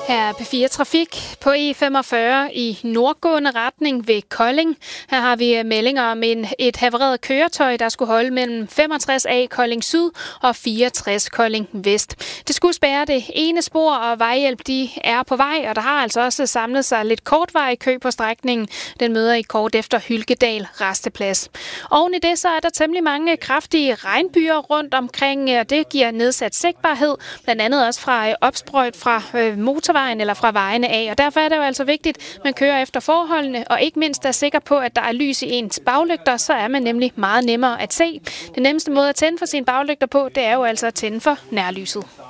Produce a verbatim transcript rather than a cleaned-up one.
Her er P fire Trafik på E femogfyrre i nordgående retning ved Kolding. Her har vi meldinger om en, et havareret køretøj, der skulle holde mellem femogtres A Kolding Syd og fireogtres Kolding Vest. Det skulle spærre det ene spor, og vejhjælp de er på vej, og der har altså også samlet sig lidt kortvarig kø på strækningen. Den møder I kort efter Hylkedal Rasteplads. Oven i det så er der temmelig mange kraftige regnbyer rundt omkring, og det giver nedsat sigtbarhed, blandt andet også fra opsprøjt fra øh, motorvejen eller fra vejene af, og derfor er det jo altså vigtigt, at man kører efter forholdene, og ikke mindst er sikker på, at der er lys i ens baglygter, så er man nemlig meget nemmere at se. Den nemmeste måde at tænde for sine baglygter på, det er jo altså at tænde for nærlyset.